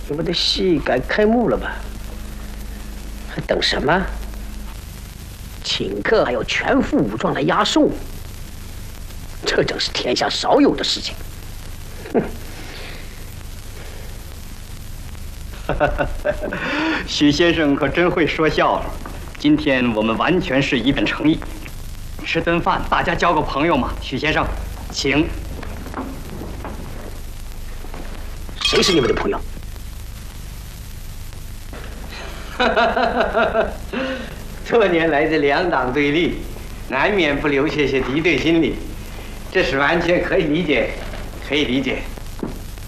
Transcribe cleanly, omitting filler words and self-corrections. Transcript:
你们的戏该开幕了吧？还等什么？请客还要全副武装来押送，这正是天下少有的事情。 许先生可真会说笑话。今天我们完全是一本诚意，吃顿饭，大家交个朋友嘛。许先生，请。 谁是你们的朋友？ 多年来的两党对立，难免不留下些敌对心理，这是完全可以理解，可以理解。